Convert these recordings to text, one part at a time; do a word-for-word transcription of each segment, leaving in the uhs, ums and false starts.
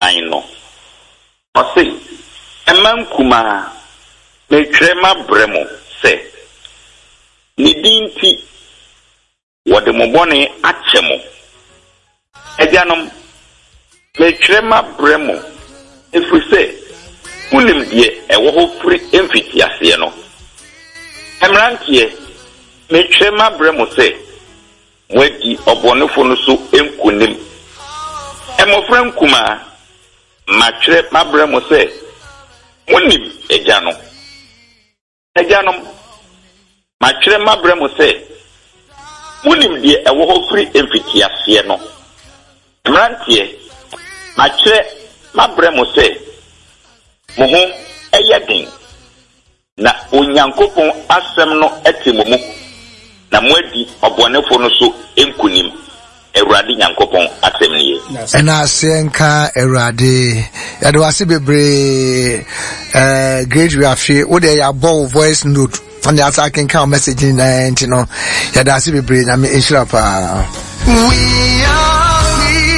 kan no ɔse ɛman kuma metrema bremo se ni dinti wode mo bone akyemo agyanom metrema bremo efrise unim die ɛwɔ ho firi emfiti ase no emrantie metrema bremo se wadi obonefo no so enkunim emofra nkuma matre mabremo se unim agyanom agyanom matre mabremo se unim die ɛwɔ ho firi emfiti ase no emrantie matre mabremo se mo ho eyedin na onyankopon asem no etimo mu na moadi obonefo no so enkunim Erade nyankopon asem niye ena asenka erade ya do ase bebre eh great we afi wo de ya bow voice note on the attacking count message in ninety no ya da ase bebre na me enshira pa we are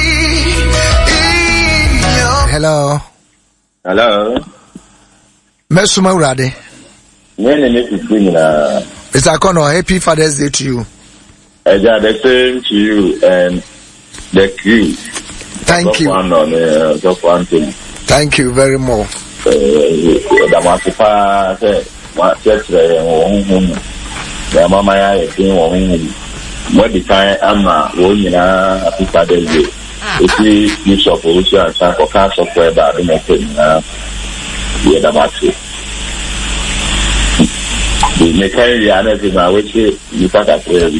we hello hello mesuma urade nene ne tufu na Mister Kono, happy Father's Day to you. Uh, yeah, the same to you and the crew. Thank you. One on, uh, just one thing. Thank you very much. The Masipa said, what said the Mama, I think, what the time I'm not going in a happy Father's Day. If you use of Russia and San Coca software about the message, yeah, the Masi. The carry anything I wish you thought that really.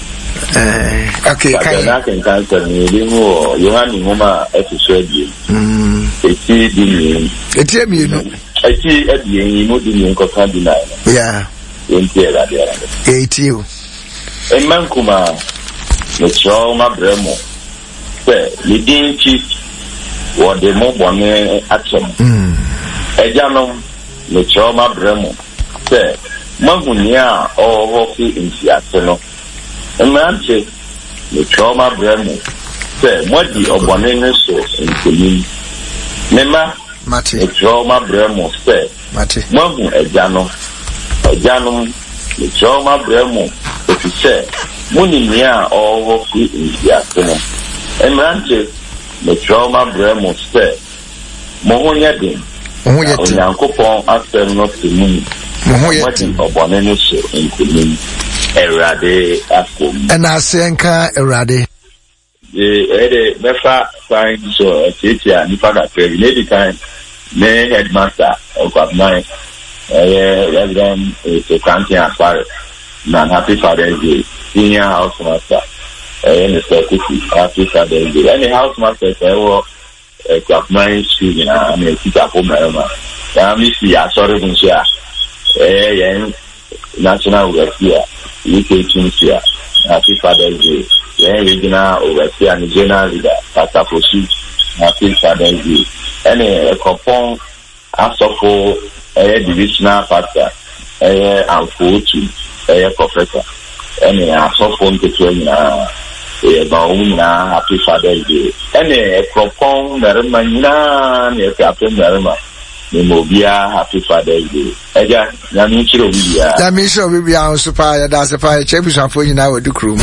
Uh, okay, can I can cancel me? You have me, Mama, at the surgery. Hmm. It's easy. It's a me, no. I see at the end, you know, the Coca deny. Yeah. In here, that there. Eight you. A man, Kuma, the trauma bremo. Say, you didn't cheat what the mobile action. Hmm. A janum, the trauma bremo. Say, Magunia or Rocky in Seattle. A man said, the trauma bremo. Say, what the abonnement so in Kulim. Nema, Mati. the trauma bremo. Say, Mati. Magu a janum, a janum, the trauma bremo. If you say, Munia or Rocky in Seattle. A man said, the trauma bremo. Say, Mohonia din. Mohonia after not to me. What in Obonene so in Kulim Erade Akum. And I senka Erade. The Mefa find so a teacher and if I got very lady time, may headmaster of mine, a resident is a county as far man happy Father's Day, senior housemaster, and the secretary, happy Father's Day. Any housemaster, I will a club mine student, I mean, teacher for my own. I miss the sorry, share. Eh, yeah, national overseer, U K Tunisia, Happy Father's Day, yeah, regional overseer and general leader, Pastor Fosu, Happy Father's Day, and a coupon, Asofo, a divisional pastor, a Amfutu, a professor, and a Asofo to train, a Bauna, Happy Father's Day, and a coupon, Mermana, a Captain Merma. Mobia Happy Father's Day. Eja, Yami Chiro Bibia. Yami Chiro Bibia, Super, that's a fire, Chebus, and for you now with the crew.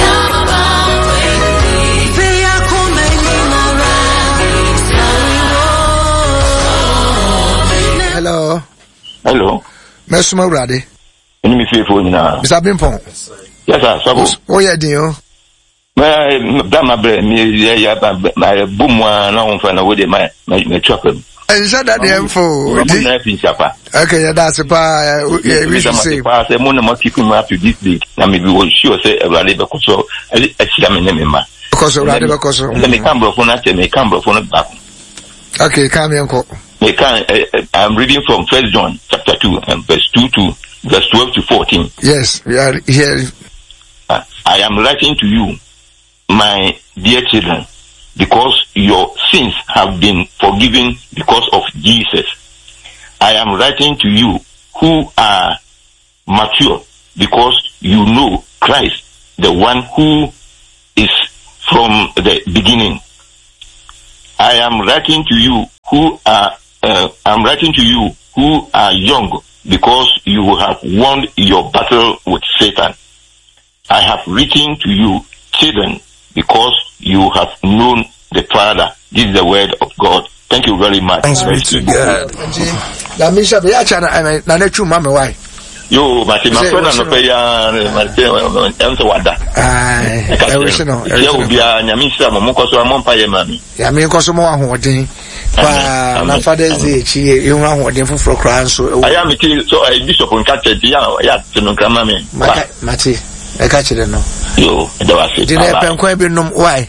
Hello. Hello. Mesuma Radi. Any me for you now. Mister Bimpon. Yes, sir. So, oh, yeah, dear. My, my, me, yeah, my boom one, no one with my, my chocolate. And said that the info. Okay, that's a pa. We should say. I said, Mona keeping me up to this week. I mean, we will sure say a radical so a shaman member. Because of radical cost. Let me come from us and may come from back. Okay, come here, uncle. I'm reading from First John chapter two and verse two to verse twelve to fourteen. Yes, we are here. I am writing to you, my dear children, because your sins have been forgiven because of Jesus. I am writing to you who are mature because you know Christ, the one who is from the beginning. I am writing to you who are, uh, I'm writing to you who are young because you have won your battle with Satan. I have written to you, children, because you have known the Father. This is the word of God. Thank you very much. Thanks be to God. Now, Misha, be a channel, and I let you, Mamma, why? Yo, my friend, I'm pay answer what that. I wish you know. There will be a Yamisa, Momokoso, Mompire, mammy. Yamin Cosmo, hoarding. My father's age, you know, hoarding for crowns. So I am a kid, so I bishop on catch it. Yeah, to no grammar. Mati, I catch it no. Yo, there was it. Did I pen quite be no why?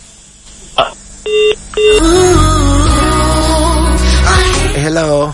Hello.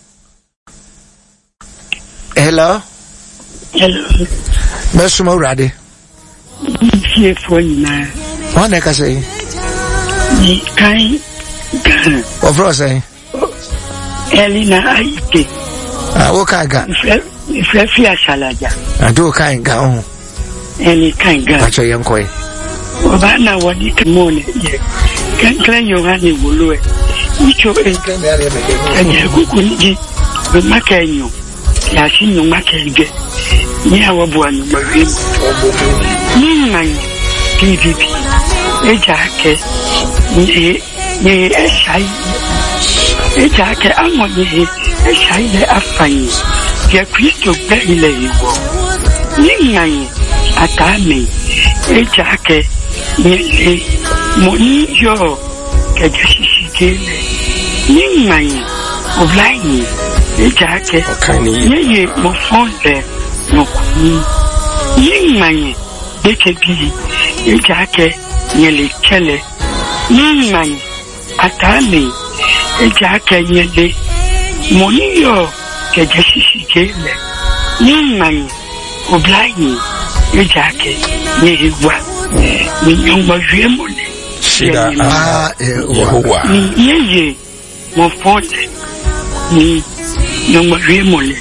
Hello. Hello. Mesmo ready. Here for you now. What I can say? Kind. Of course, eh? Elina, I Ah, what kind of? If I fear Shalaja. I do kind go. Any kind girl. What's a young boy? Obana, what you can mourn it. Can't claim your honey will it. Each of it. And you couldn't get the Macanio. Yashin, no Macan. Yawa one marine. Meanwhile, P V P, a jacket, ye, a shy, a jacket, I'm on ye, a shy, a fine, your crystal very label. Meanwhile, a time, a jacket, ye, money, your, a jacket, meanwhile, of lying, a jacket, ye, more fond there. No, yin man, they can be a jacket, nearly Kelly. Yin man, a time, a jacket, nearly Monio, a Jessie Jailer. Yin man, obliging a jacket, nearly what? Me young was remon. Shida, ah, Yehovah. Ye, more fond. Me young was remon.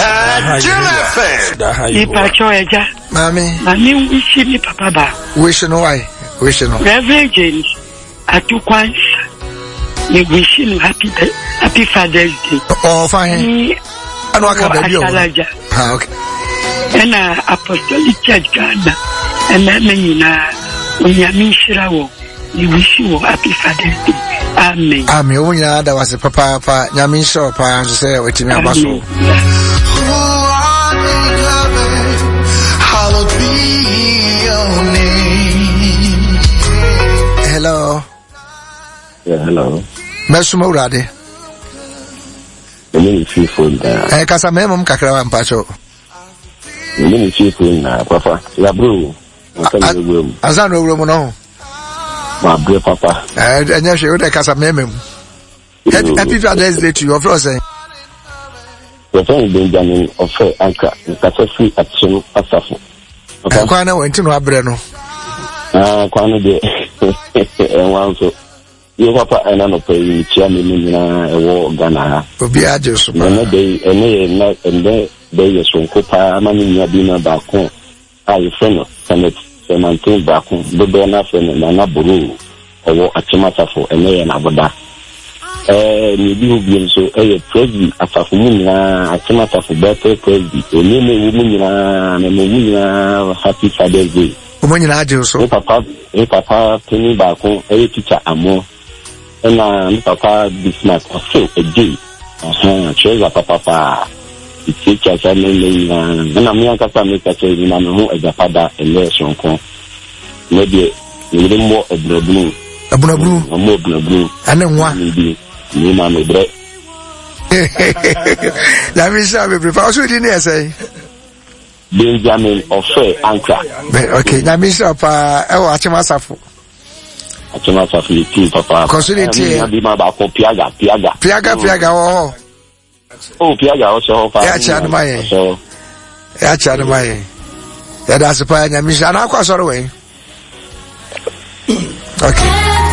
Nipa choeja. Mami. Mami wish me papa ba. Wish no why? Wish no. Reverend James Atukwansa. Me wish you happy happy Father's Day. Oh fine. Ano aka baby o. Ah okay. Ena Apostolic Church Ghana. Ena me na onyame shirawo. Me wish you happy Father's Day. Amen. Amen. Onya da was papa papa nyame sho pa so say wetimi abaso. Hello. Yeah, hello. Mesmo urade. Mimi chifu na. Eh kasa memo mkakra wa mpacho. Mimi chifu na papa. Ya bro. Azano ewro mo no. Ma bro papa. Eh enya hwe o de kasa memo. Happy Father's Day to you of course. The friend Benjamin offer anka kasa free action asafo. Okay. Kwa na wenti no abre no. Ah, kwa no de. Eh wanso. Yo papa ana no pay chia me ni na ewo Ghana. Obi aje so. Na dey ene na ende dey yeso nkopa amani nya bi na ba ko. Ai feno sanet semantin ba ko. Dodo na feno na na buru. Ewo achimatafo ene na boda. Eh ni bi obi so eh president asafo mu na achimatafo birthday president. Oni me wu mu na na mu na happy Father's Day. Omo nyina aje so. E papa, e papa tini ba ko e teacher amo. Na mi papa Bismarck also a day. Aha, choza papa pa. Teacher sa me na na mi aka pa me ka che na me ho ejapada election ko. Me de ni mo ebloblu. Abunablu. Mo ebloblu. Ane nwa. Ni ni ma me bre. La mi sa me prepare. Oso di ni ese. Benjamin Ofe Anka. Okay, na mi sa pa e wa Achimasafo. Achimasafo ni team papa. Consulate. Na bi ma ba ko piaga, piaga. Piaga piaga oh. Oh, piaga o so fa. Ya cha ma yen. So. Ya cha ma yen. Ya da se pa nya mi sa na kwa soro we. Okay.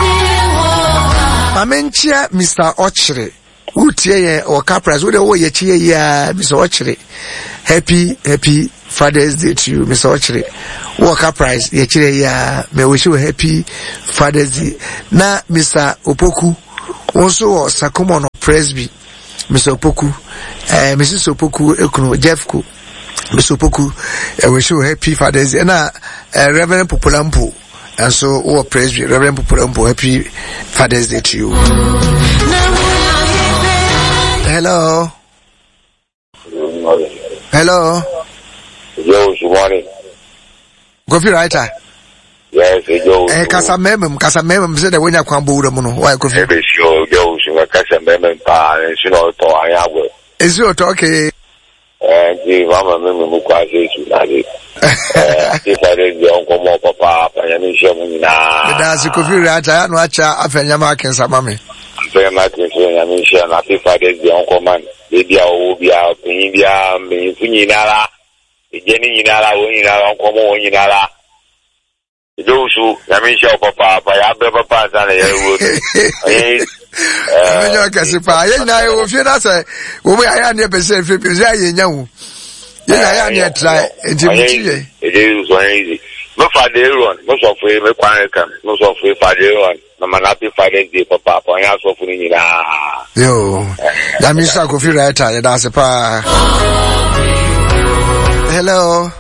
Amenchia Mister Ochre. Utie ye o capras wo de wo ye chie ya Mister Ochre. Happy happy Father's Day to you, Mister Ochre. Walker Prize, ye chire ya, me wish you happy Father's Day. Na Mister Opoku, also Sakumono. Presby, Mister Opoku, uh, Missus Opoku, Ekuno, Jeff Ku, Mister Opoku, uh, we show happy Father's Day, and uh, Reverend Pupulampu, and so, oh, Presby, Reverend Pupulampu, happy Father's Day to you. Hello. Hello. Yo, good morning. Go for writer. Yes, yo. Eh, kasa memem, kasa memem said that when you come board mono. Why go for be sure, yo, so kasa memem pa, and you know to I have. Is you okay? Eh, the mama memem mu kwa Jesu na de. Eh, if I did the uncle mo papa, pa ya mi show na. That's go for writer, no acha afenya markings amame. Afenya markings ya mi show na if I did the uncle man, baby a obi a pindia me funyinara. Ijeni nyinara wo nyinara uncle mo nyinara. Josu, I mean, show papa, but I have papa, and I would. Uh, Casipa, and I will feel that I will I never say if you say, young. Yeah, I am yet try. It is so easy. No father run, most of them, most of them, father run. No man, happy Father's Day, papa, and I also for you. Yo, that means I could feel right. That's a pa. Hello.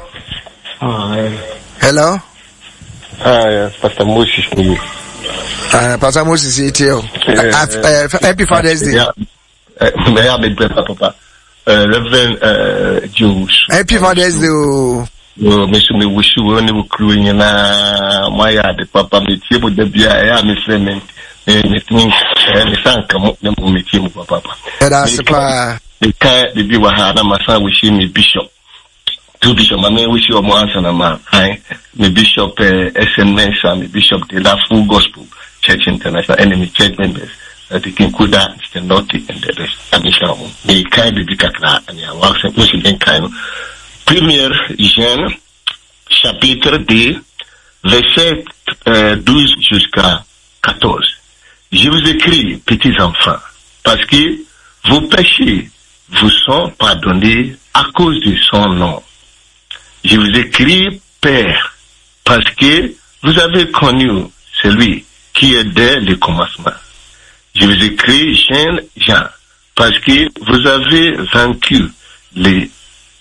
Hello. Ah, yes, Pastor Moses. Uh, Pastor Moses, it's you. Happy Father's Day. May I be better, Papa? Reverend uh, Jews. Happy Father's Day. No, Mister Me wish you only were crewing in my yard, Papa. Me table the beer, I am a friend. And it means, and the sun come up, then we'll meet him, Papa. That's a pa. The car, the viewer had a master wishing me bishop. Two bishop, I mean, wish you a more answer, man. I, the bishop, uh, S N S, and the bishop, the La Full Gospel Church International, enemy church members, that they can could that, Mister Naughty, and the rest. I mean, they can't be big at that, and I was a Muslim kind. Premier Jean, chapitre deux, verset euh, douze jusqu'à quatorze. Je vous écris, petits enfants, parce que vos péchés vous sont pardonnés à cause de son nom. Je vous écris, Père, parce que vous avez connu celui qui est dès le commencement. Je vous écris, Jean, Jean, parce que vous avez vaincu les,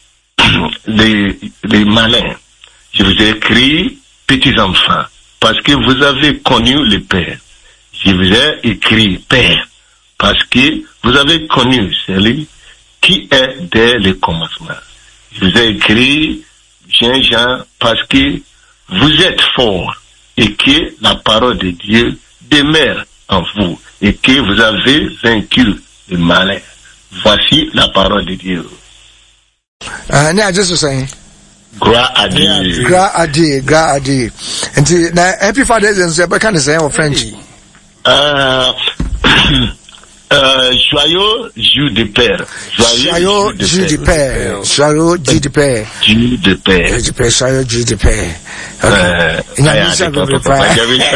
les, les malins. Je vous écris, petits enfants, parce que vous avez connu le Père. Je vous ai écrit, Père, parce que vous avez connu celui qui est dès le commencement. Je vous ai écrit, Jean, Jean, parce que vous êtes forts et que la parole de Dieu demeure en vous et que vous avez vaincu le malin. Voici la parole de Dieu. Uh, ne just saying. Gra adi. Gra adi, gra adi. And now, happy Father's Day, so I can't say in French. Uh, Uh, joyeux jour de Père. Joyeux jour de Père. Joyeux jour de Père. Jour de Père. Jour de Père. Joyeux jour de Père. Okay. Il y a un ça pour papa.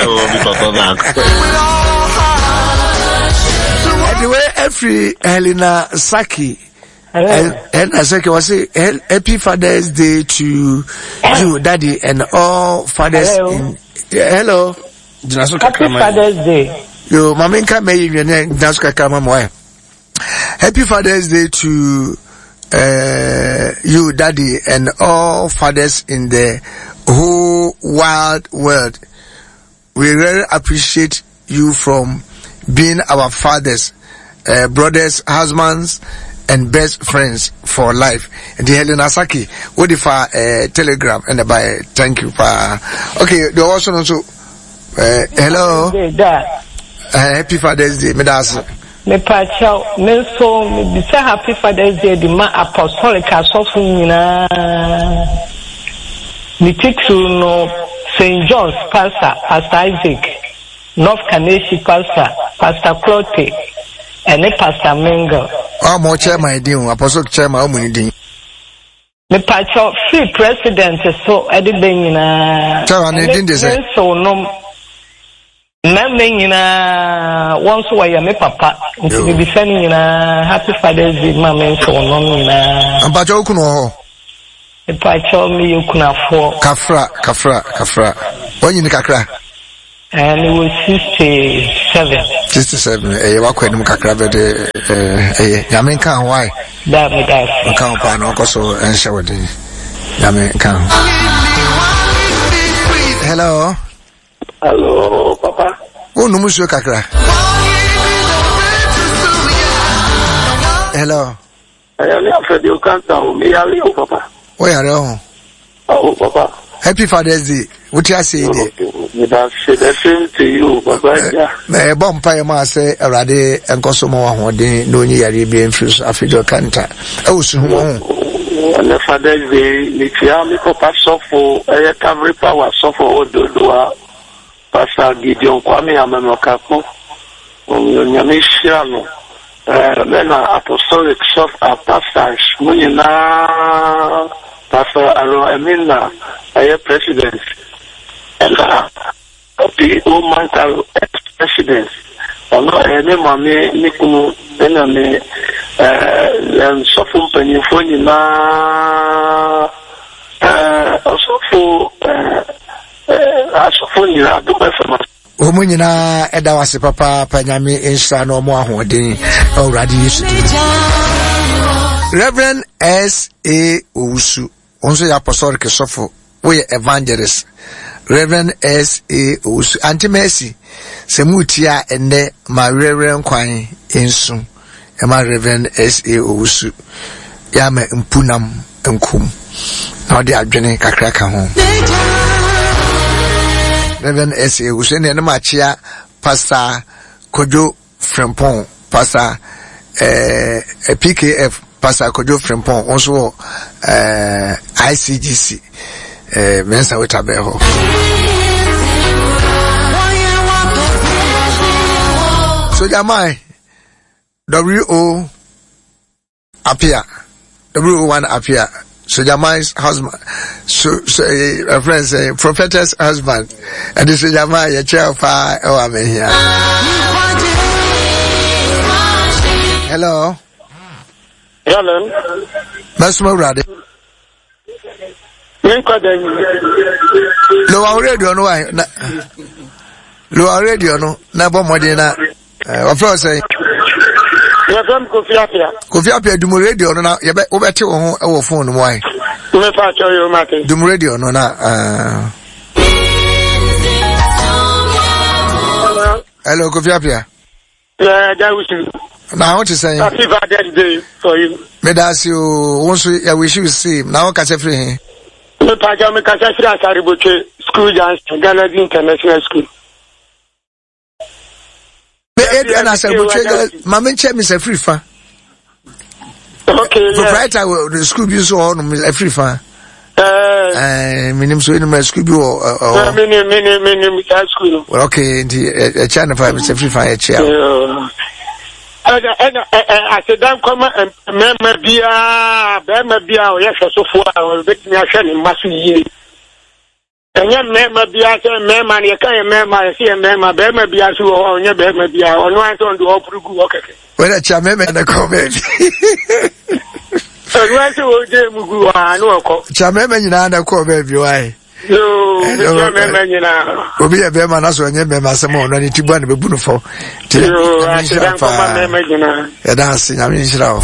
Anyway, every Helena Saki. Helena Saki was say happy Father's Day to you, Daddy, and all fathers. In, hello. Happy Father's Day. Yo, Maminka may you Naska Kamamoy. Happy Father's Day to uh, you, Daddy, and all fathers in the whole wide world. We really appreciate you from being our fathers, uh, brothers, husbands, and best friends for life. And the Helena Saki, what if I uh, telegram and by thank you pa. Okay, there was also uh, hello. Uh, happy Father's Day, Medas. Me pacho, me so me bisa Happy Father's Day di ma apostolic asofu nyina. Me titu no Saint John's Pastor, Pastor Isaac, North Kaneshi Pastor, Pastor Clote, and Pastor Mingle. Oh, more chairman, dear, Apostle Chairman, how many things? Me pacho, free president, so Eddie Benina. So, I didn't say so no. Nothing in a once way me papa to be sending in a Happy Father's Day, mamma, so long in a. And Pachokuno. If I tell me you can afford Kafra, Kafra, Kafra. When you Kakra? and it was sixty-seven. sixty-seven. Eh, wako enu mkakrabe de eh eh nyame nka why? That me that. Nka pa no koso ensha wode. Nyame nka. Hello. Hello, Papa. Oh, no musuo kakra. Hello. I am afraid you can't tell me. I am Papa. Where are you? Oh, Papa. Happy Father's Day. What you say? That's the same to you, Papa. Me bompa ya ma say awrade enkoso mo ahode no nyi yare bi enfiri so afido kanta. E wosu hu ho. On the Father's Day, ni tia mi Papa sofo, e every power sofo ododoa. Pastor Gideon Kwame Amenokapo. Onyamishia no. Uh, then uh, apostolic soft uh, pastors, Munina, Pastor Aro Emina, uh, president, and uh, the old mental ex-president. Although I name my Nikunu, then I may, uh, and Sofum Penifoni, uh, also for, uh, uh, Sofoni, I do my family. Omo nyina eda wase papa panyame insha no mo ahoden already used to Reverend S A Owusu onso ya apostolic sofo we evangelist Reverend S A Owusu anti mercy se mutia ene ma reverend kwan ensu e ma Reverend S A Owusu ya ma mpunam enkum na odi adwene kakra ka ho Reverend S A Owusu ne na machia Pastor Kojo Frempong, Pastor eh P K F, Pastor Kojo Frempong, also eh I C G C eh Mensa Wetabeho. So jamai W O appear W O one appear. So Jamai's husband, so, so a uh, friend say prophetess husband, and this is Jamai a chair of our oh I'm here. Hello. Hello. Masmo Rade. Low radio no why low radio no na bomb modena uh what say Yefam Kofi Apia. Kofi Apia dum radio no na ye be obete wo ho e wo phone no why. Me fa cho yo mate. Dum radio no na uh Hello Kofi Apia. Yeah, that was Now what you saying? Happy Father's Day for you. Me das you once we wish you see. Now what can free? Me pa ja me ka sa free Asariboche School Johnson Ghana International School. Me and I said, Mamma Chem is a free fan. Okay, proprietor the school you saw on a free fan. Uh, minim so in my school or mini, mini, mini, school. Okay, the channel five is a free fan chair. I said, don't come and remember, be a Bama Bia, or yes, so far, I will bet me a shell in Massy. And young man, maybe I say, man, you can't remember, I see a man, my Bama Bia, or your Bama Bia, or no, I don't do all pretty good. Well, a chamem and a comment. So, why do you go? I know, chamem and you comment, you are. No, Obi ebe ma na so nye me ma sem on ani tibu an be bunu fo. Yo, I said I'm coming imagine. Ya dance nyame nshira o.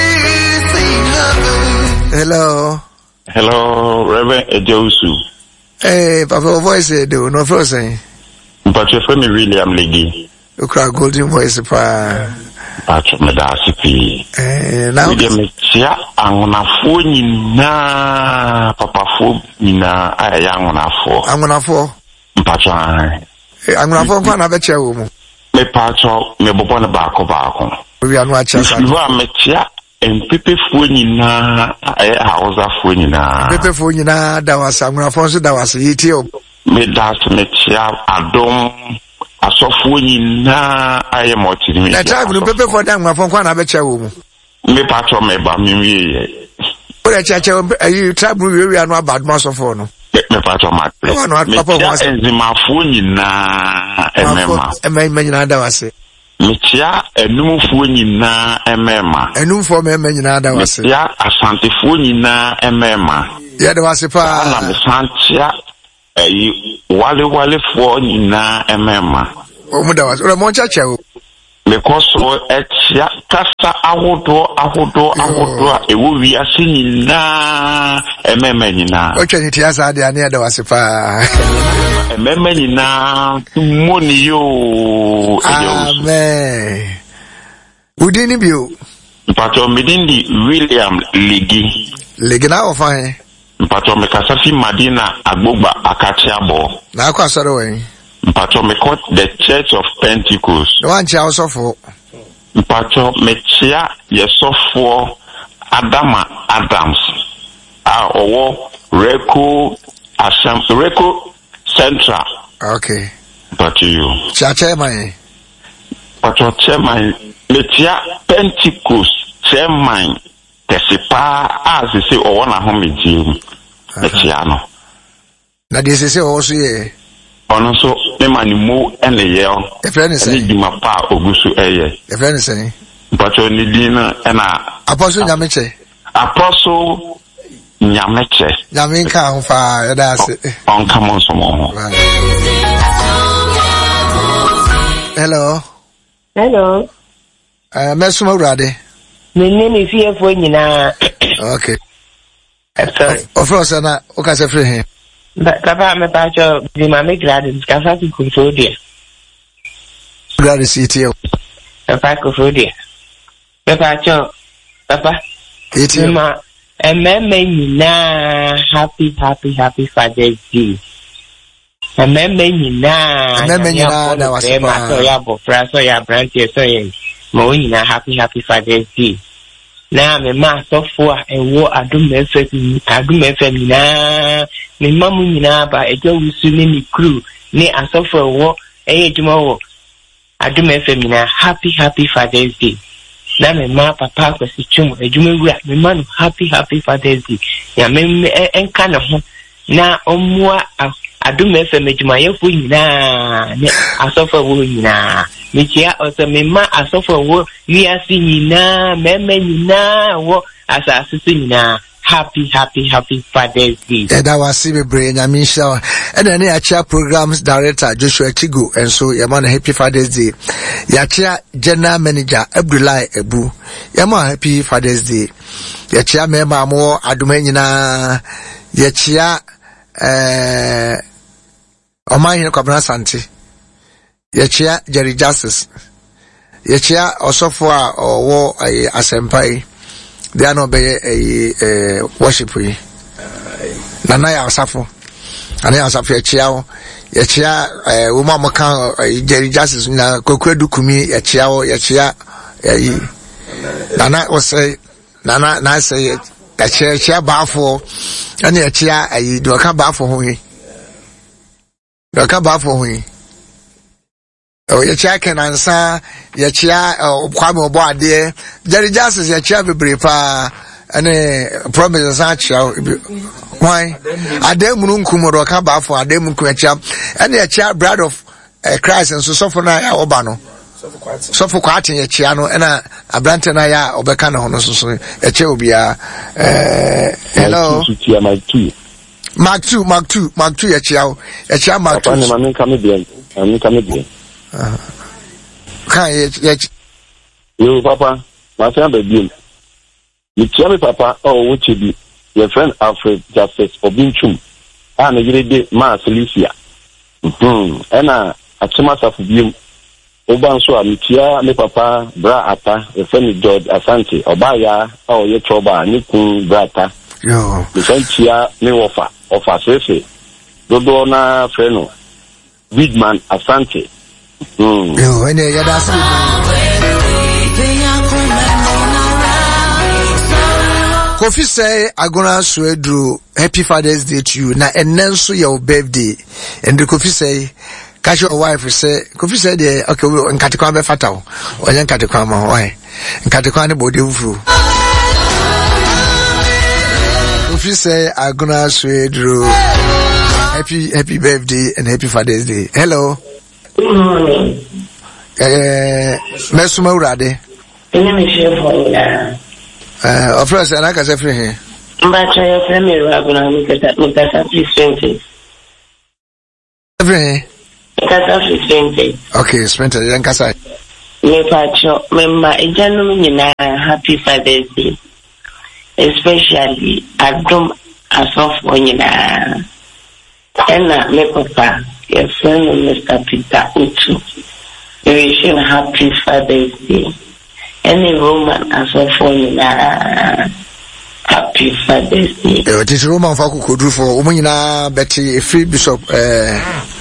Hello. Hello, Reverend Ejousu. Eh, papa voice do no fro say. Mpacho fe mi William Legi. Ukra golden voice pa. Pacho me da sipi. Eh, now we me tia angonafo nyina papafo nyina aya angonafo. Angonafo. Mpacho eh angonafo kwa na be che wo mu. Me pacho me bobo na baako baako. We anu a cha sa. Wa me tia empepefo nyina aya hauzafo nyina. Empepefo nyina da wasa angonafo so da wasa yiti o. Me da me tia adom asofo nyina aye motiri. Na tribe no pepe for dan afon kwa na be che wo mu. Me patro me ba me wiye. O le cha cha ayi tribe no wiye anu abadma asofo no. Me patro ma. No no papa wa se. Enzimafo nyina emema. Emema nyina da wase. Me tia enumfo nyina emema. Enumfo emema nyina da wase. Ya asantefo nyina emema. Ya da wase pa. Na me santia eyi wale wale for nyina emema omuda was ora moncha chewo because so etia kasa ahodo ahodo ahodo ewo wi ase nyina emema nyina o twani ti asa de ane da wase pa emema nyina tumoni yo amen udini bio mpato medindi William Ligi Ligi na ofan mpato mekasafi Madina Agbogba Akachiabo na akwa soro wen mpato mekot the Church of Pentecost no anchi awsofo mpato mechia yesofo Adama Adams a owo Reko Asham Reko Central. Okay, but you chairman mpato chairman mechia Pentecost chairman tesipa as say owo na homeji mechia no na de se se o so ye ono so me manimu ene ye o e friend say ni dima pa ogusu eye e friend say but oni din na apostle nyameche apostle nyameche nyamenka ho fa e da se on come on some more. Hello hello uh mesuma urade me name is here for nyina okay sorry of course na o ka se free him Papa, me pacho di mame Gladys kasa ki kufodia. Gladys city. Papa kufodia. Me pacho papa. Iti ma ememe nyina happy happy happy Father's Day. Ememe nyina. Ememe nyina na wasema so ya bofra so ya branch so ya. Mo nyina happy happy Father's Day. Na me ma sofo a ewo adum efe adum efe nyina me ma mu nyina ba eja wusu ne ni crew ne asofo ewo eye djuma wo adum efe nyina happy happy Father's Day. Na me ma papa kwesi twum ejuma wura me ma no happy happy Father's Day. Ya me enka na ho na omua adum efe mejuma yefo nyina ne asofo wo nyina michia oso mema asofo wo wiasi nyina meme nyina wo asasisu nyina happy happy happy Father's Day. Eda wasi bebre nyamisha ena ne achia programs director Joshua Chigo and so yama happy Father's Day. Yachia general manager Abdullah Ebu yama happy Father's Day. Yachia mema mo aduma nyina yachia eh Oman Kwabena Santi. Yechia Jerry Justice. Yechia osofo a owo asempai. They are no be a worship we. Nana ya osafo. Ana ya osafo yechia o. Yechia eh woman moka Jerry Justice na Kokwedu Kumi yechia o yechia eh Nana o say Nana na say yechia yechia bafo. Ana yechia eh do ka bafo ho yi. Do ka bafo ho yi. Oh, you check and answer, you check, oh, Kwame Obo Ade, Jerry Justice, you check the brief, and a promise actual. Why? Adem Munkumoro Kaba for Adem Kuacham, and you check bread of Christ and so for Naya Obano. So for quating a chiano and a Brantanaya Obekano, so a Chobia. Hello, Mark two, Mark two, Mark two, a chow, a chow, Mark two. I'm coming, I'm coming. Uh, can you, Papa? My friend, baby. You tell me, Papa, oh, what you be? Your friend Alfred Justice Obinchum. And a great ma Felicia. Hmm. And a Thomas of you. Obanso, Mitia, me Papa, Bra Ata, your friend George Asante, Obaya, oh, your troba, Niku, Brata. Yo. The Frenchia, me offer, offer, Sese. Dodona, Freno. Bigman Asante. Mm. Yo, and yeah, that's it. Kofi say, I'm gonna swear through happy Father's Day to you. Now, and then so your birthday. And the Kofi say, catch your wife say, Kofi say, okay, we in Katikwa fatal. Or in Katikwa, why? In Katikwa, the body through. Kofi say, I'm gonna swear through happy, happy birthday and happy Father's Day. Hello. Eh, mesuma urade. Ina me shefo ya. Eh, ofra se anaka se free here. Mba cha ya frame ro aguna mi kata mi kata twenty. Every Kasa fifteen. Okay, spent it. Then kasa. Me pacho, me ma ejanu nyina happy Father's Day. Especially adom asofo nyina. Ena me papa, your friend Mister Peter Utu. We wish him happy Father's Day. Any woman asofo nyina happy Father's Day. Eh, this Roman fa ko do for omo nyina Betty free bishop eh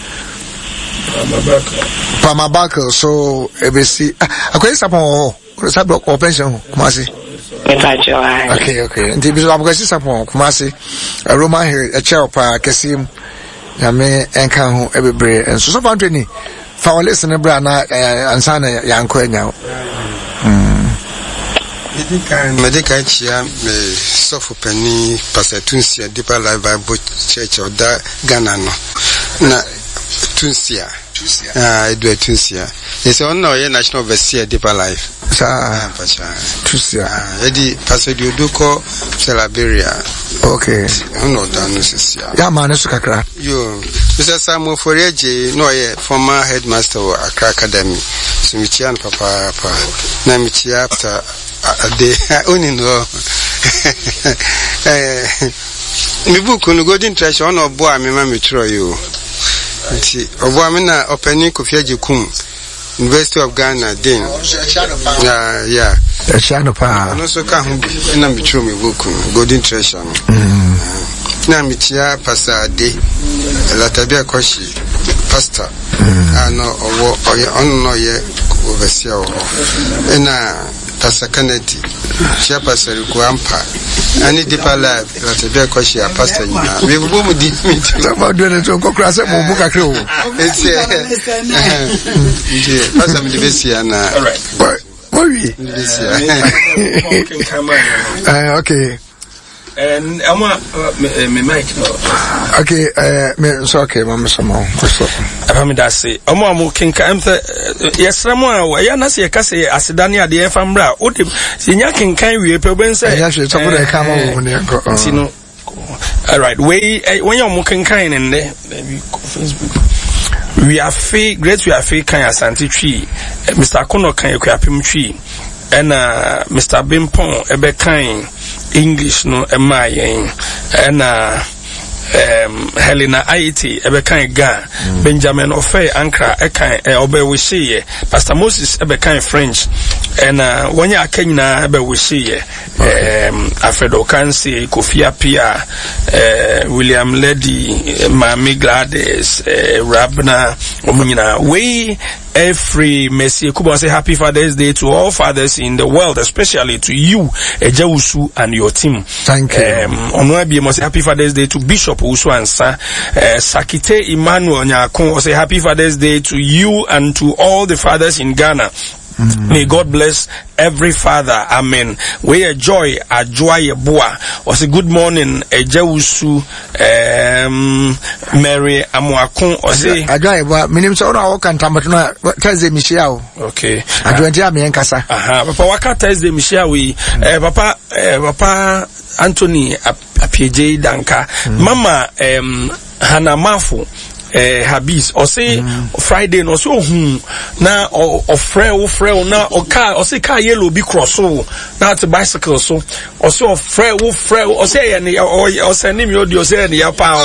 Pamabaka, so ebesi akwai sapon sabro ko pension kumasi. Okay, okay. Ndi biso akwai sapon kumasi. Roman here a chair pa kesim ya me enka ho ebebre enso so fa ntweni fa listen bra na ansa na yanko anya. Mm. Medical chia me sofu pani Pastor Tunsia Deeper Life Bible Church of da Ghana no. Na Tunsia. Ah, I do a Tunisia. It's on no national overseer Deeper Life. Sa Tunisia. Edi Pastor Duko Celaberia. Okay. No done Tunisia. Ya man so kakra. Yo, Mister Samuel Foreje no ye former headmaster of Accra Academy. So Michian papa papa. Na Michia after de only no. Eh mi book no Golden Treasure on obo me ma me tro you. Nti obo amena opening Kofi Ajekum University of Ghana then yeah yeah a channel pa no so ka hu na me tro me book Golden Treasure no na me tia Pastor De Latabia Koshi pastor ano owo oye on no ye overseer na Pastor Kennedy Chia Pastor Kuampa ani Deeper Life Latabia Koshi a pastor nyina we go mu di meet about doing it ko kra se mo buka kre o it's eh pastor me de besia na all right Mori uh, okay and I'm a me mic okay uh me so okay mama samo so I'm that say omo amu kinka am yesramo a ya na se ka se asedane ade e famra o de sinya kinkan wie pe ben say ya she top dey come on ne ko sino all right we when you amu kinkan in there Facebook we are free great we are free kan asante twi Mister Akono kan ekuapem twi and uh, Mister Bimpon ebe kan English no ema yen and uh, um Helena Aiti ebe kan Ga mm. Benjamin Ofe Ankara e kan e obe wishiye Pastor Moses ebe kan French and uh, wanya akanyina ebe wishiye um Alfredo Kansi Kofi Apia uh, William Lady uh, Mami Gladys uh, Rabna omunyina we every Messi Kuba say happy Father's Day to all fathers in the world, especially to you, Ejawusu, and your team. Thank you. Um, Onwabi must say happy Father's Day to Bishop Usu Ansa, uh, Sakite Emmanuel Nyakon say happy Father's Day to you and to all the fathers in Ghana. Mm-hmm. May God bless every father. Amen. We a joy, a joy, a boa. Or say good morning, a Jewusu, um, Mary Amuakon. Or say a joy, but minim so na waka ntambatuna Thursday Michelle. Okay. A joy ntia me enkasa. Aha. Papa waka Thursday Michelle we. Eh, Papa, eh, Papa Anthony Apieje Danka. Mama, um, Hanamafu. Eh, habis or say mm. Friday no so hu na or frel frel na or car or say car yellow be cross so na the bicycle so or so frel frel or say any or or say name you do say any pa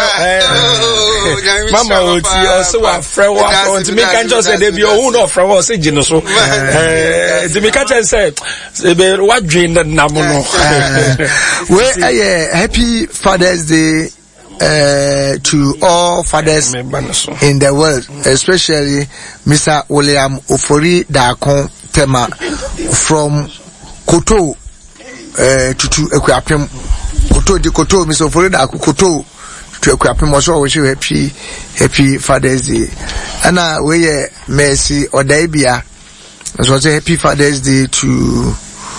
mama oti or so wa frel wa to me can just say they be who no frel or say jino so eh to me can just say be what dream that na mo no we eh happy Father's Day Uh, to all fathers in the world, especially Mister William Ofori Dakon Tema from Koto uh, to to Ekuapem Koto di Koto Mister Ofori Dakon Koto to Ekuapem. Also wish you happy happy Father's Day. And uh, we uh, Mercy Odaibia as well as happy Father's Day to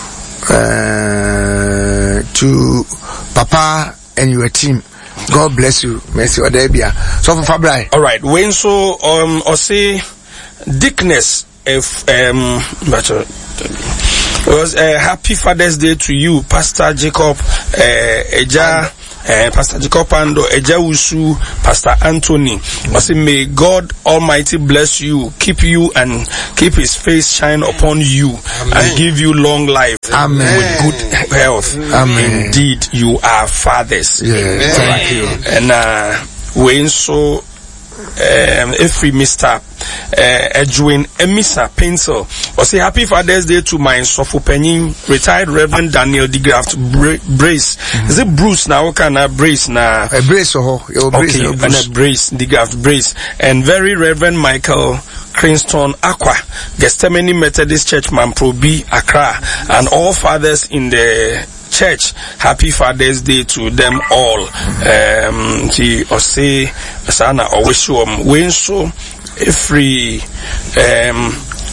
uh, to Papa and your team. God bless you, Mercy Odebia. So for Fabri. All right. When so um or say Dickness if um but uh, was a uh, happy Father's Day to you, Pastor Jacob uh, Eja uh, Pastor Jacob Ando, Ejawusu, Pastor Anthony. I say, may God Almighty bless you, keep you, and keep His face shine upon you, Amen. And give you long life, Amen. With good health. Amen. Indeed, you are fathers. Yeah. Thank you. And uh, when so. Um, every Mister Uh, Edwin Emisa Pencil was say happy Father's Day to my Sofu Penny, retired Reverend Daniel DeGraft Bra- Brace. Mm-hmm. Is it Bruce now? Can I Brace now? A Brace or oh, okay, and a Brace DeGraft Brace, and very Reverend Michael Cranston Aqua, Gethsemane Methodist Church Mamprobi Accra, and all fathers in the church. Happy Father's Day to them all. Um, she or say, Sana or wish you um, when so every um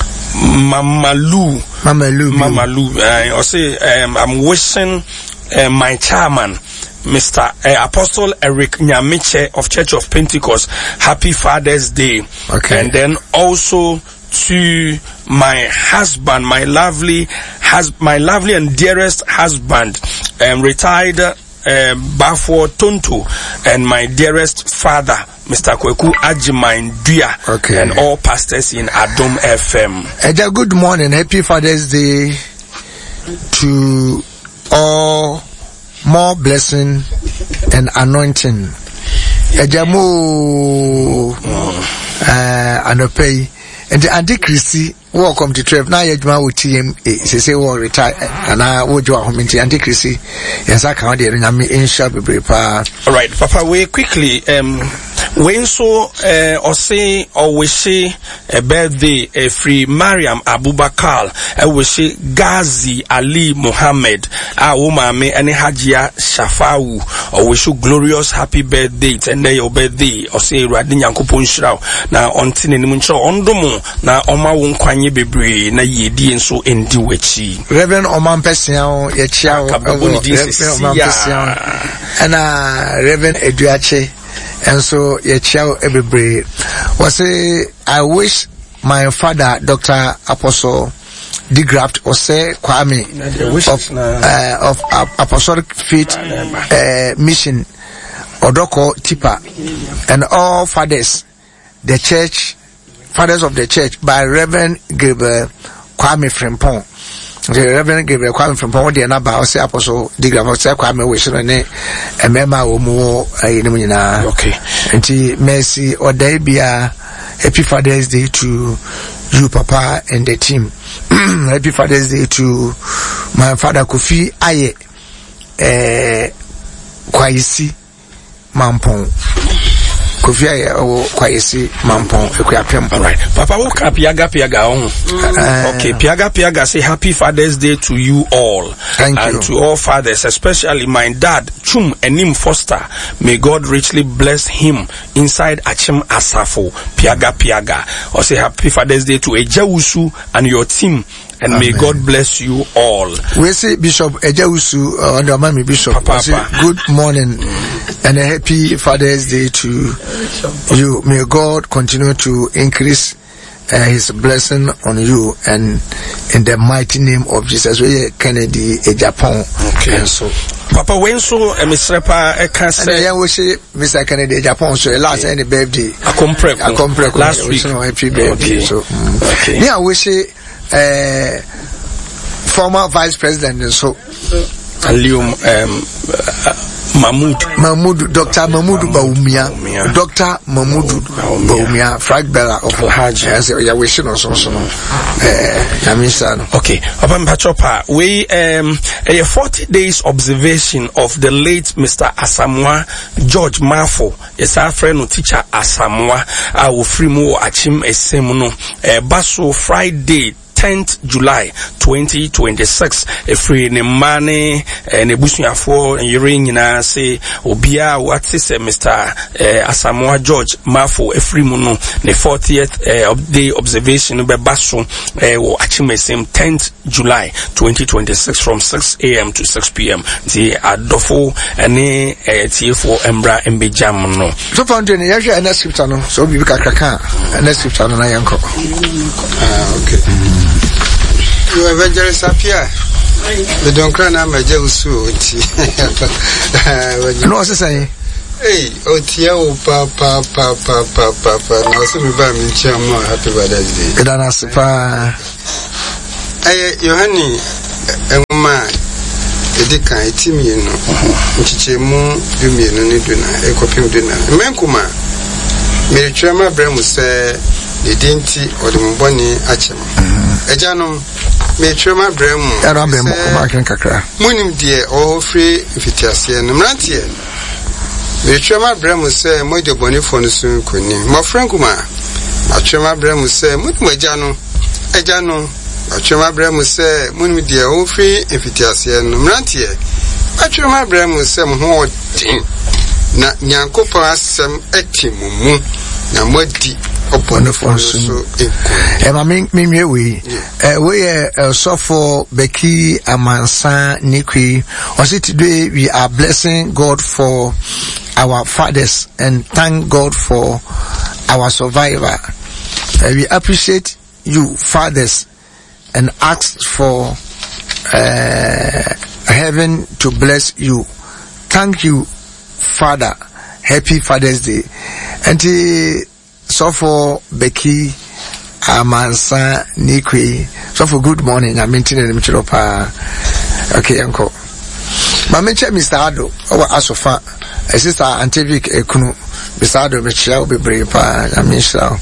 Mamalu, Mamalu, Mamalu. I uh, say um, I'm wishing uh, my chairman, Mister Uh, Apostle Eric Nyamiche of Church of Pentecost, happy Father's Day. Okay, and then also to my husband, my lovely has my lovely and dearest husband, um, retired uh, Bafo Tonto, and my dearest father, Mister Kweku Ajimainduya, okay, and all pastors in Adom F M. Eja, good morning, happy Father's Day to all, more blessing and anointing. Eja mo uh, anopei. And the Auntie Christy, welcome to Trev. Now you're with T M A. She say, "Well, retire." And I would do a home into Auntie Christy. Yes, I can't. And I'm in shop. All right, Papa. We quickly. Um, when so, uh, or say, or we say a birthday, a free Mariam Abubakar, I wish say Ghazi Ali Muhammad, our woman, me and Hajia Shafau, or wish you glorious happy birthday, and then your birthday, or say Radin Yankupon Shrao. Now, on tin and Muncho, on domo, now Oma won't quanye bebre, na ye dien so in duechi. Reverend Oman Pessian, Yachao, and uh, Reverend Eduache. And so, yeah, chow every breed. Was say, I wish my father, Doctor Apostle DeGraft, or say Kwame of, uh, of uh, Apostolic Faith uh, Mission, Odoko Tipa, and all fathers, the church, fathers of the church, by Reverend Gabriel Kwame Frimpong. The Reverend Gabriel Kwame from Pond, and about say Apostle DeGraft, say Kwame, wish on it, and Mema or more, uh, okay. And he mercy or there be a happy Father's Day to you, Papa, and the team. Happy Father's Day to my father, Kofi Aye, eh, Kwaisi Mampong. Kofi Aye, or Kwaisi Mampong, Equiapem. All right, Papa, woke up Piaga Piaga on. Okay, Piaga Piaga say happy Father's Day to you all. Thank and you. to all fathers, especially my dad, Chum Enim Foster. May God richly bless him inside Achim Asafo, Piaga Piaga. Or say happy Father's Day to Ejawusu and your team. And Amen. May God bless you all. We say Bishop Ejawusu, uh, under Mami Bishop, Papa, say, good morning and a happy Father's Day to you. May God continue to increase uh, His blessing on you, and in the mighty name of Jesus. We Kennedy a Japan. Okay. And so, Papa, when so a Mister Repa, I can say, I wish say Mister Kennedy Japan. So last any birthday, I compre, I compre last week. So happy birthday. Okay. So, mm. Okay. Yeah, we say. Uh, former vice president and so Alium um, uh, Mahmoud Mahmoud Doctor Mahmoud Baumia Doctor Mahmoud Baumia Frank Bella of Alhaji. Yes, yeah, we should also know. Eh, okay, Papa Mpachopa, we um a forty days observation of the late Mister Asamoah George Mafo. Yes, our friend no teacher Asamoah. I will free more Achim Esemuno. Eh, Baso Friday. tenth July twenty twenty-six. A free ne money and a bushing for and you ring in a say Obia what is Mister Asamoah George Mafo a free mono the fortieth day observation by Basso or Achime same tenth July twenty twenty-six from six A M to six P M The Adofo and a T for Embra and Bijam no. So found in the next scripture no so we can and next scripture no yanko. Ah, okay. You evangelist appear. The don't cry now, my Jews. No, say. Hey, oh, Tia, papa, papa, papa, papa. Now, some of them in Chama, happy Father's Day. Good answer. Hey, Yohani, a woman, a deca, a team, you know, which is more, do me an dinner, a copy of dinner. Menkuma, Mary Trama Brem say, the dainty or the Muboni Acham. A janum, Mary Trama Brem, Arabem, Markin Kakra. Monim dear, all free if it is here, and Rantier. Mary Trama Brem say, Mojo Bonifon soon could name. My friend Kuma, a Trama Brem say, Mutmajano, a jano. Achoma Brem say, Moon with dear old free if it is here no Rantier. Achoma Brem say, more thing. Na Yanko pass some etimu, na muddy upon the phone so. And I mean, me, we, we are so for Becky Amansa Nikki. Was it today we are blessing God for our fathers and thank God for our survivor. We appreciate you, fathers. And ask for uh, heaven to bless you. Thank you, Father. Happy Father's Day. And so for Becky Amansa Nikwe. So for good morning. I'm maintaining them chilopa. Okay, uncle. My mentor, Mister Ado, our Asofa, a sister Antivik Ekunu, Mister Ado, Michelle, be brave. I'm Michelle.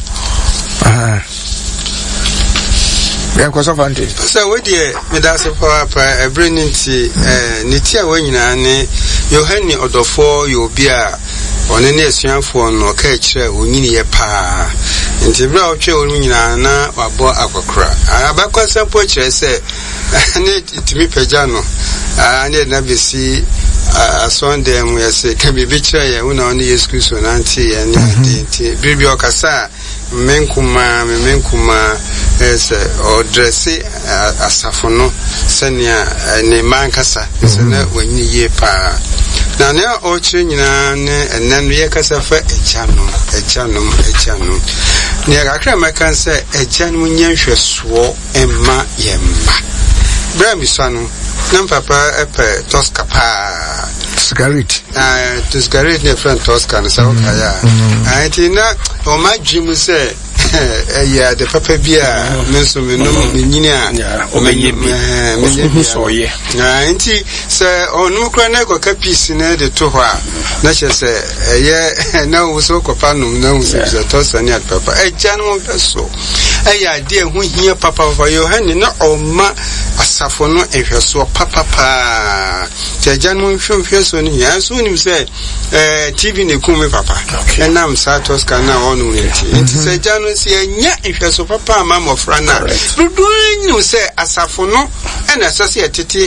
So, what dear, Medasa Papa, bringing tea, Nitia Winane, Yohani or the four, you'll be on any young phone or catch Winnie a pa. And the brow children or boy aquacra. I back was some poacher say, I need to be pajano. I need not be see a son them where say, can be betray, I will only excuse on auntie and Bibi Ocasa. Menkuma, Menkuma, as or dressy asafono, Senya, ne mancasa, Sena, when you ye pa. Now, now, all children, and then we casa for a channel, a channel, a channel. Near a cram, I can say a genuine yansha swore and ma yemma. Brammy son, Nam Papa, a pair, Toscapa. Scarlet. Ah, to Scarlet, near friend Toscan, so I did not, or my Jim say, yeah, the Papa Bia, Miss Minia, or maybe so, yeah. Ninety, sir, or no chronic or capis in the Toha. Nature say, yeah, no, so copanum knows the Toscan yet, Papa, a general vessel. A dear, who hear Papa for your hand, not all ma a safono if you saw Papa. The genuine film feels on here, soon you say, T V Nikume Papa, and I'm Satos can now on it. It's a genuine say, yeah, if you saw Papa, Mamma Frana. But doing you say a safono and associated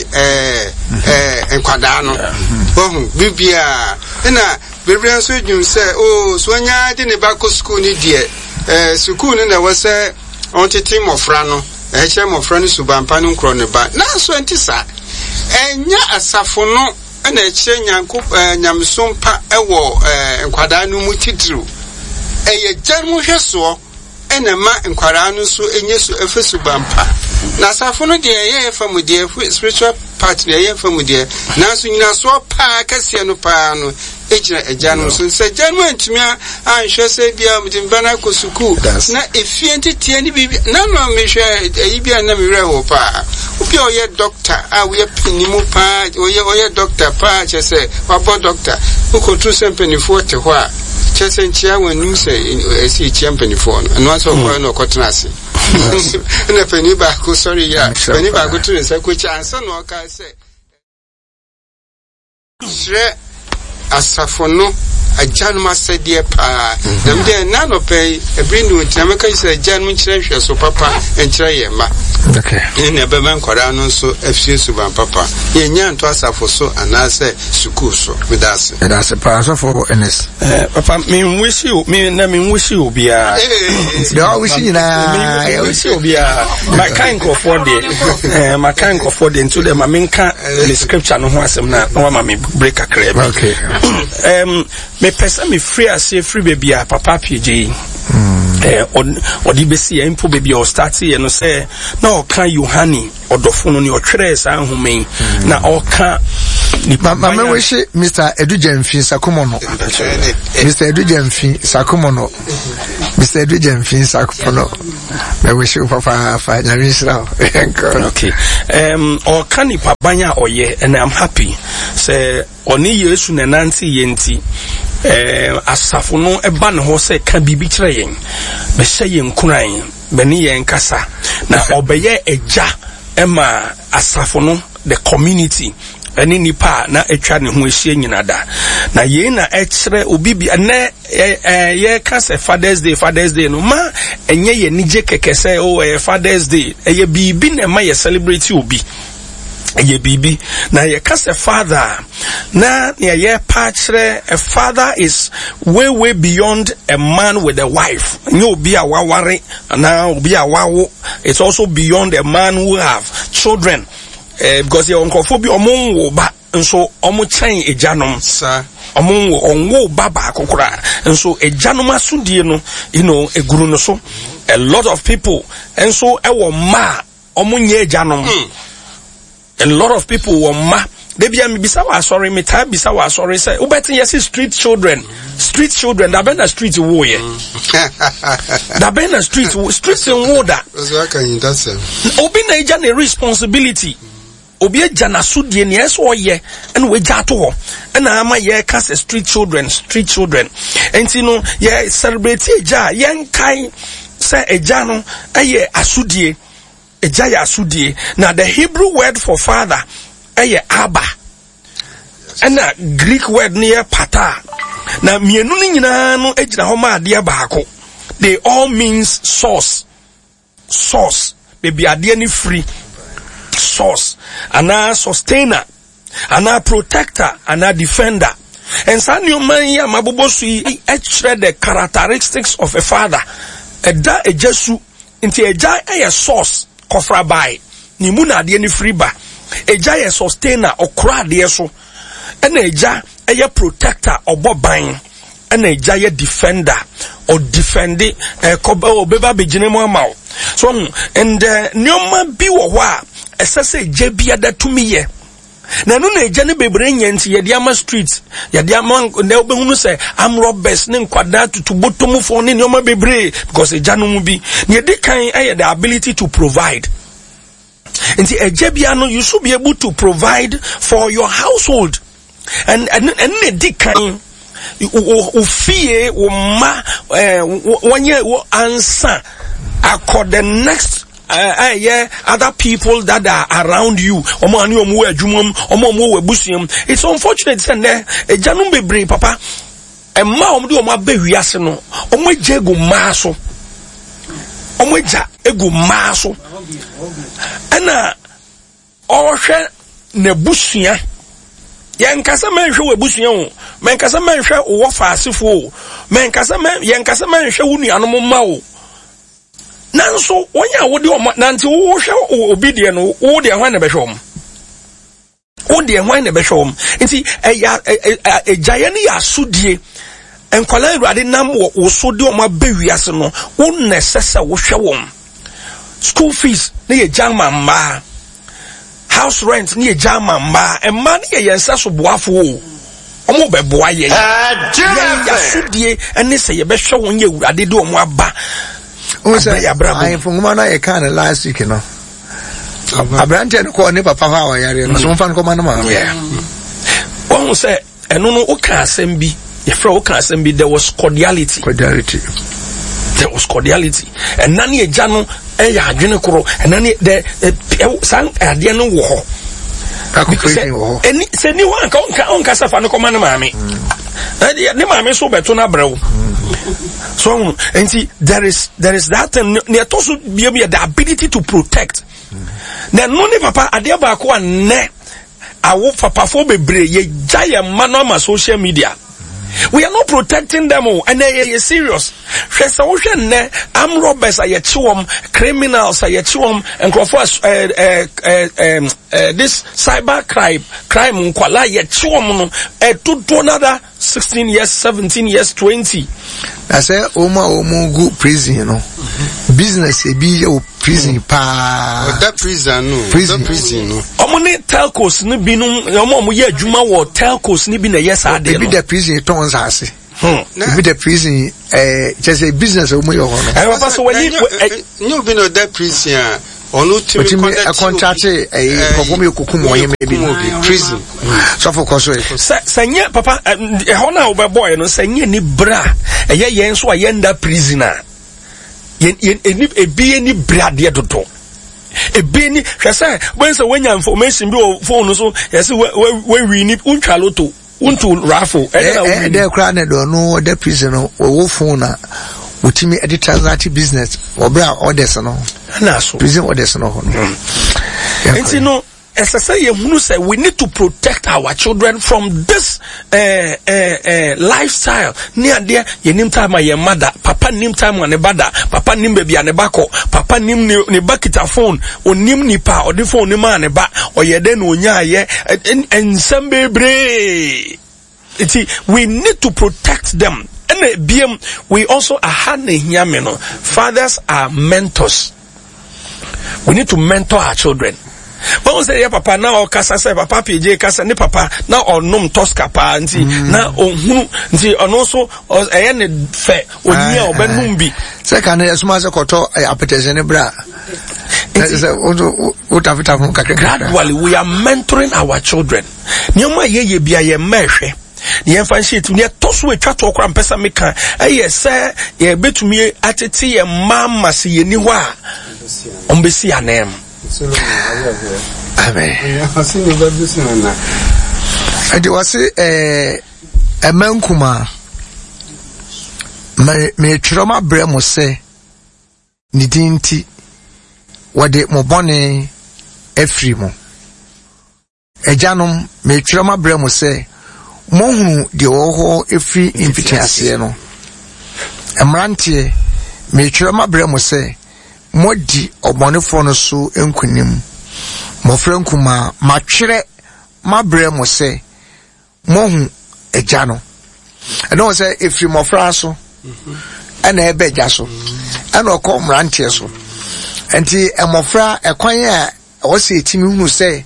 and Quadano. Oh, Bibia, and I, Bibian Sweden you say, oh, Swanya didn't back school, dear. Sukun and I was a on the team of Frano, a cham of Frano Subampano Croneba. Now, twenty sa. And ya a safono and a chain Yamsumpa Ewo and Quadanu Mutitru. A German Hesso and a ma and Quadanusu and Yesu Efesubampa. Now, Safono dear, from with dear spiritual party, a from with dear. Now, so you know, so pa Cassiano Pano. A general said, General to me, I shall say, be out in Banaco Suku. Not if you entertain me, none of me share a be a Namira pa. Upio your doctor, I will pin you pa, or your doctor pa, just say, what doctor, who could do something for to what? Just and chair when you say, I see champion phone, and once of one or cottonassi. And a penny back, sorry, yeah, penny back to the which answer, no, I say. Asafono a Janma said dear pa them there none of pay a bring to Jamaica is a German church so papa and Chayema. Okay. In a Beman Corano so F C Suban Papa. Yan to Asafo so and I say Sukuso with us. And that's a pass for Ernest. Papa, me wish you, me and me wish you be a. They always see na. I wish you be a. My kind of for the. My kind of for the into the Maminka the scripture no one some na no mama break a crib. Okay. Um. Me pesa me free as say free baby a papa P J. eh odi besi e mpo baby o start ye no say na o kan Yohani odofo no ne o twere sa ahome na o kan ni mama me wish Mister Edujemfin Sakumono Mister Edujemfin Sakumono Mister Edujemfin Sakumono me wish you papa fa nyamisra okay um o kan ni pabanya oye and I'm happy say oni Yesu na nanti yenti eh asafo no eba ne ho se ka bibi kire yen be hye yen kuran be ne yen kasa na obeye eja ema asafo no the community ani nipa na etwa ne ho ehie nyinada na ye na ekire obibi na eh ye kasa Father's Day Father's Day no ma enye ye nije kekese o eh Father's Day eye bibi na ma ye celebrate obi ye bibi na ye kasa father na ye pachre a father is way way beyond a man with a wife nyo bi awaware na obi awawo it's also beyond a man who have children uh, because your uncofo bi omo ba nso omo chan ejanom sa omo onwo baba kokora nso ejanom asudie no you know eguru no so a lot of people nso ewo ma omo nye ejanom mm. A lot of people were ma. They be me bisa wa sorry me time bisa wa sorry say. Ubeti yes street children, street children. That been a street wo ye. That been a street streets in water. Obi na eja na responsibility. Obi eja na sudie ni eso ye. And we jato ho. And ama ye cast street children, street children. And you know ye celebrate eja yen kai say eja no eye asudie. Ejaya asudie. Now the Hebrew word for father eye Abba. And the Greek word near pata. Now mienu ni nyina no ejina ho ma ade baako. They all means source. Source. Baby ade ni free. Source. Ana sustainer. Ana protector. Ana defender. And sa new man ya mabobo sui echre the characteristics of a father. Eda ejesu inti eja eye source. Kofra by ni muna de ni free ba eja ye sustainer okra de so ena eja eye protector oboban ena eja ye defender or defend e koba obeba begine mu amaw so and nyoma bi wo ho a esese eja bia da tumi ye na no na eja ne bebre nyanti ye de ama street ye de ama na obehunu se am robbers ne nkwada tutu botomu fo ne nyoma bebre because eja no mu bi ne de kan eye the ability to provide. And the Ejebiano, you should be able to provide for your household. And and and the deacon fear ma one year answer accord the next uh, uh, yeah other people that are around you. It's unfortunate send there a janum bebre papa and ma do ma be wiase no omo jego maso omo ja egu maso ana ohwe na busua yen kasa manhwe we busua o men kasa manhwe wo faasefo o men kasa man yen kasa manhwe wo nuanom ma o nanso wonya wode o nanti wo hwe obi de no wo de hwan na be hwe wo de hwan na be hwe nti eya ejaye ne ya sudie enkwala awurade nam wo so de o ma bewiase no wo nesesa wo hwe wo school fees ne ye jama mba house rent ne ye jama mba e ma ne ye yensa so boafo o omo be boa ye ya sudie ene se ye be hwe won ye awurade de o mo aba o se ai funguma na ye kan last week no abrante no ko ne papa ha wa yare no so mfa no ko ma no ma yeah won se eno no o ka asem bi ye fra o ka asem bi there was cordiality cordiality there was cordiality and nani eja no e ya adwene koro and nani the san ade no wo ho akufree wo ho eni se ni wan ka onka onka safa no koma ne maame eh ne maame so beto na brew so and see there is there is that ne to so be the ability to protect na no ne papa ade ba ko ne awo papa fo bebre ye giant man on social media. We are not protecting them all, and they are serious. I'm robbers, I chiwom, criminals, I chiwom, and crofos, uh, uh, um, uh, this cyber crime, crime, kwala, ye chiwom, uh, to do another sixteen years, seventeen years, twenty. I say Oma Omo go prison, you know. Business e be your prison pa. That prison no. Prison prison no. Omo ne telcos ni bi no omo mo ye adwuma wo telcos ni bi na yes ade no. Be the prison tons ase. Hmm. Be the prison eh just a business omo yo ho no. Eh papa so when you you be no that prison onu timi contract eh perform your kukum oye maybe prison. So for cause sanye papa eh ho na obeboy no sanye ni bra eye yen so ayenda prisoner yen yen ebi ni bra de dodo ebi ni hwese when say when information bi o phone so yes we we ni untwa loto unto raffle eh dey cry na do no the prison no wo phone na utimi edit transact business obra orders no na so prison orders no ho no enti no essay yehunu say we need to protect our children from this uh, uh, uh, lifestyle near there yenim time my mother papa nim time on the bada papa nim baby an bako papa nim ne bakita phone onim nipa or the phone ni man ne ba oyede no nya ye ensem bebre iti we need to protect them. And B M, we also are handing here, fathers are mentors. We need to mentor our children. But we say, yeah, papa, now or kasa say, papa, P J, kasa, ni papa, now or num toska pa, nti, now or who, nti, and also, or a any fair, or near or benumbi. Second, as much as koto, a appetition, bra. Gradually, we are mentoring our children. Nyoma ye ye bia ye meshe. Ye fancy to near tosu e twato okra mpesa meka eh say ye betumi atete ye mama se ye ni ho a ombesi anem amen ade wase eh emankuma me me twroma bre mo se ni dinti wade mo bone afri mo ejanom me twroma bre mo se mohunu de wo efri impitiase no emrante me twema bre mo se modi obonefo no so enkunim mo frankuma matwere mabre mo se mohu eja no e don say efri mo fra so ana ebe eja so ana okọ mrante so enti emofra ekwan a wo se etimi hunu se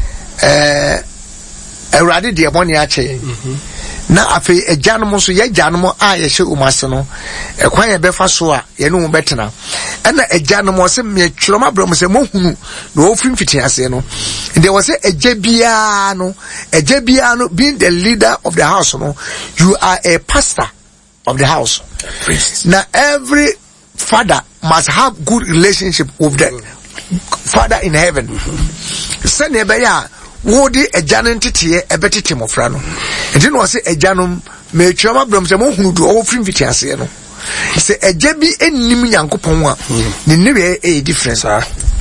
eh Erade de boni ache na afi ejanom so ye janom a ye hye umase no ekwan ye befa so a ye no betena na ejanom se me twroma bram se mohunu na ofimfiti ase no there was a ejebia no ejebia no being the leader of the house no you are a pastor of the house. Now every father must have good relationship with the Father in heaven. Send ebeya wodi ejanen tete ebetete mofra no enti no se ejanom me twama bram se mo hunu do o frim fiti ase no se ejabi ennim nyankopon a ne ne e difference ah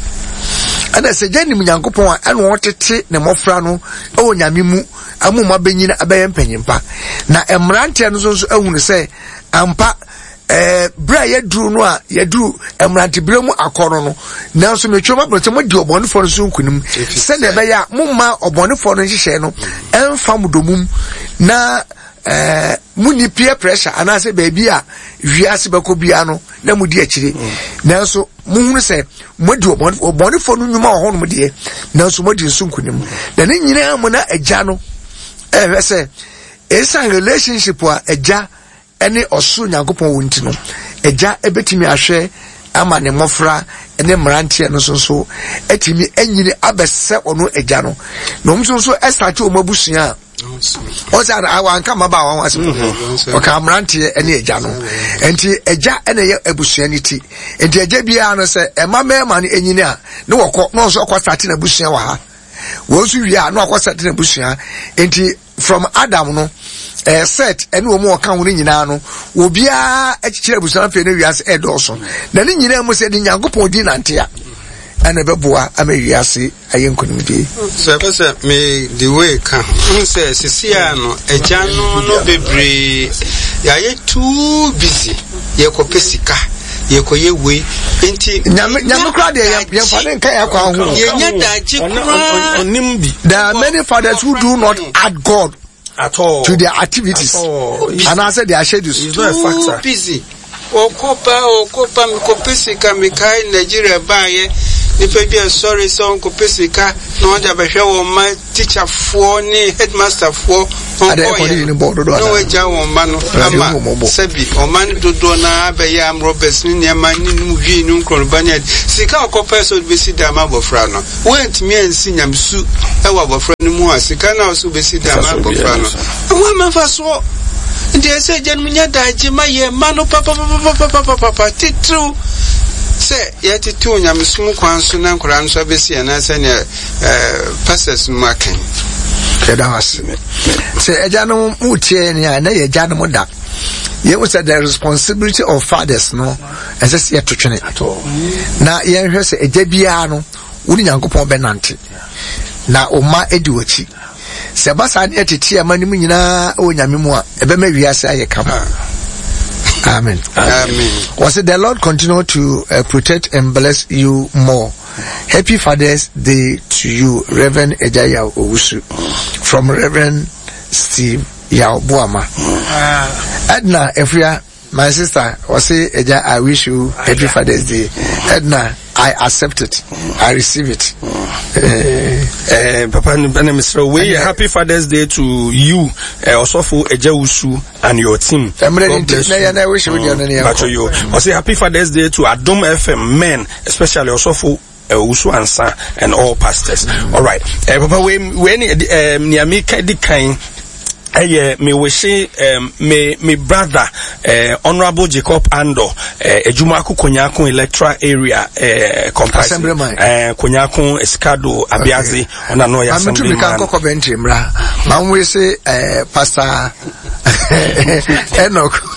ana se janim nyankopon a eno wotete ne mofra no o nyame mu amuma benyina abaye mpanyimpa na emrante no so so ehunu se ampa eh bra yadru no a yadru emrante bremu akoro no nanso me twoma bro te mo di obonefo no so nkunim se na be ya mumma obonefo no nhihye no emfa mudomum na eh muni peer pressure anase baby a wiase bako bia no na mudi akire nanso muhunu se modi obonefo obonefo no nyuma ho no mode nanso modi nso nkunim na ne nyina mo na agya no eh se esa relationship a agya ene osu nyankopon wonti no eja ebetimi ahwe ama ne mofra ene mrantie no sonso etimi anyini abese ono eja no no msonso estati o mabusua o sa awanka maba awan ase o ka mrantie ene eja no enti eja ene ye abusua ni ti enti eja bia no se ema mema ne anyini a ne wokọ no so okọ start na busua wa ha wo su wi a no okọ start na busua enti from Adam no eh set ene wo mo kan wo nyina no obia akikire busan fe na wiase edoso na ne nyina mo se de nyankopon di nantia ana beboa amawiase ayenkonimdie so pese me the way kan say sisia no ejano no bebre ya ye too busy ye ko pesika ye ko ye we enti nyame nyame kra de ye fa ne kan ya kwa ho ye nya daji kra onimbi there are many fathers who do not add God at all to their activities. And I said their schedules. It's not a factor. Busy. Okopa, Okopa, Mikopesika, Mikai, Nigeria, Baye. If I be sorry, so Kopesika, no other by my teacher for ni headmaster for no way Jaw Mano Sebi or Man do Dona Bayam Roberts near my movie Nunkron Banyad. Sika Copes would be sit down Frano. Went me and sing am su our friend Mua Sikana also be sit down Frano. And one of us walk. They say Jamunya Dajima ye Mano Papa Papa Papa Papa Titu. Say, yet two yam smoke one soon and Koran Sabesi and I send a pastors marking. Say, a Jano Mutia and a Jano Muda. You was the responsibility of fathers, no, as I see a to train at all. Now, you hear say a Debiano, Uninango Benanti. Now, Oma Educhi. Sebastian Etitia Manimina, O Yamimua, a Bemeria say, come. Amen. Amen. Was it the Lord continue to uh, protect and bless you more? Happy Father's Day to you, Reverend Ejaya Owusu, from Reverend Steve Yaobuama. Uh, Edna, Efria, my sister, was say, Eja, I wish you Happy Father's Day. Edna, I accept it. I receive it. Uh, Papa Mister We Happy Father's Day to you, uh, also for Ejausu and your team. God bless you. I wish you. I say Happy Father's Day to Adom F M men, especially also for Usu and Sa and all pastors. All right. Uh, Papa, when when Niamika Dikain. Hey, me wish um me me brother uh, Honorable Jacob Ando uh, Ejumaku Konyaku electoral area uh, comprising uh, Konyaku Escado Abiazi ona no ya assembly man. I'm to Coventry mra. Man we say uh, Pastor Enoch.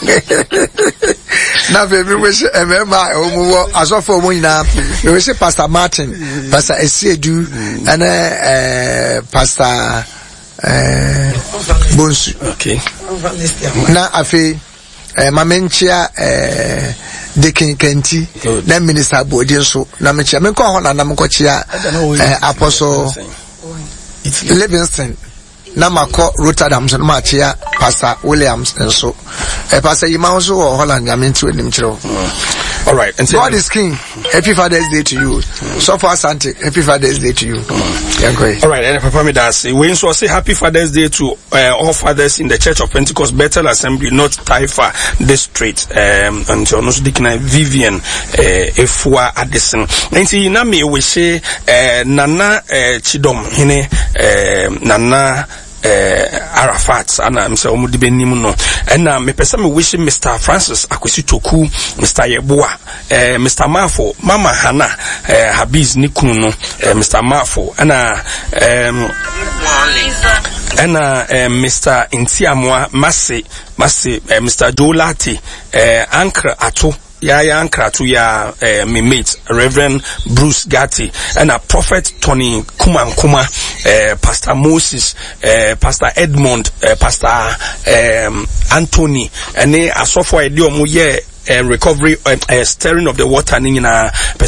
Na baby we say remember omo asofo omo nyina we say Pastor Martin, Pastor Esiedu and uh, Pastor Uh, Bonsu. Okay. Na afi eh, mamenchia eh, Dekin Kenti na Minister Bodin so na menchia menko ho na na menko chia eh, Apostle Livingston na mako Rotterdam so na chia Pastor Williams and so eh, Pastor Yima so ho Holland ya mentu enim chiro. All right. And God is King. Happy Father's Day to you. So far, Sante. Happy Father's Day to you. Yeah, great. All right. And Papa me that say we also say Happy Father's Day to uh, all fathers in the Church of Pentecost Bethel Assembly, North Taifa District. Um, and so also Dikina Vivian uh, Efua Addison. And see, na me we say uh, Nana uh, Chidom hine uh, Nana. Uh, Arafat ana mse omudi benimu no ena me pesa me wish Mister Francis Akwesi Toku, Mister Yeboa, uh, Mister Mafo, Mama Hana, uh, Habiz Nikunu no, uh, Mister Mafo ena um, ena uh, Mister Intiamwa Mase Mase uh, Mister Dolati, uh, Ankra Ato ya ya ankra to ya uh, me mate Reverend Bruce Gatti and a Prophet Tony Kuman Kuma, uh, Pastor Moses, uh, Pastor Edmond, uh, Pastor um, Anthony, and they are so far a deal mu ye recovery uh, uh, stirring of the water in a